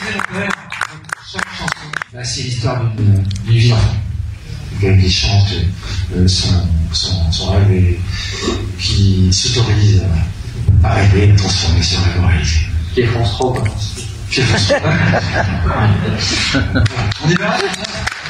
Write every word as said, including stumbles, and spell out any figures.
Chaque chanson, bah, c'est l'histoire d'une vie d'enfant. Quelqu'un qui chante euh, son, son, son rêve et qui s'autorise à, à rêver, à transformer son rêve en réalité. Qui est France trois, quoi. Qui est France trois. On y va?